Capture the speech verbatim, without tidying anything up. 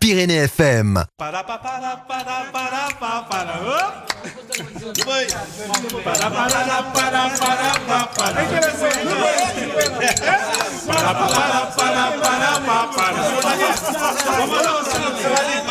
Pyrénées F M. Para para para para para para para. Hop. Foi. Para para para para para para. Para para para para para para. Vamos lá.